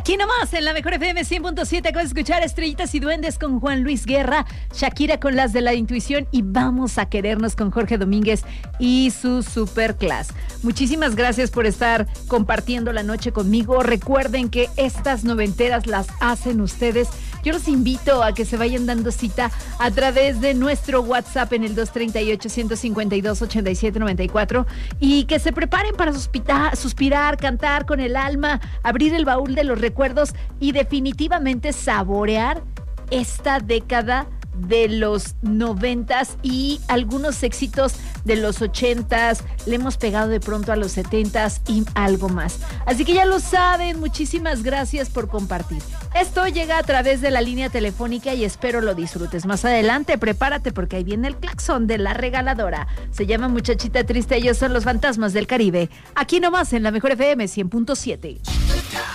Aquí nomás, en la Mejor FM 100.7, acabas de escuchar Estrellitas y Duendes con Juan Luis Guerra, Shakira con Las de la Intuición y Vamos a Querernos con Jorge Domínguez y su Superclass. Muchísimas gracias por estar compartiendo la noche conmigo. Recuerden que estas noventeras las hacen ustedes. Yo los invito a que se vayan dando cita a través de nuestro WhatsApp en el 238-152-8794 y que se preparen para suspirar, cantar con el alma, abrir el baúl de los recuerdos y definitivamente saborear esta década de los 90s y algunos éxitos de los 80s, le hemos pegado de pronto a los 70s y algo más. Así que ya lo saben, muchísimas gracias por compartir. Esto llega a través de la línea telefónica y espero lo disfrutes. Más adelante, prepárate porque ahí viene el claxon de la regaladora. Se llama Muchachita Triste, ellos son los Fantasmas del Caribe. Aquí nomás en la Mejor FM 100.7.